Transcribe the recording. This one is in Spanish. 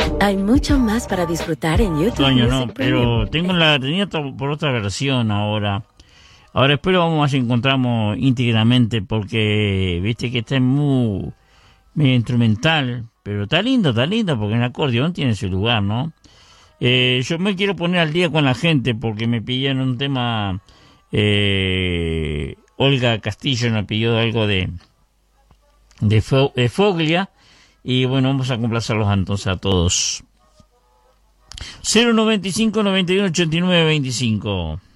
Hay mucho más para disfrutar en YouTube. Coño, Music no, Premium. pero tenía por otra versión ahora. Ahora espero vamos a ver si encontramos íntegramente porque viste que está muy medio instrumental, pero está lindo porque el acordeón tiene su lugar, ¿no? Yo me quiero poner al día con la gente porque me pidieron un tema. Olga Castillo me pidió algo de Foglia y bueno, vamos a complacerlos entonces a todos. 095 91 89 25.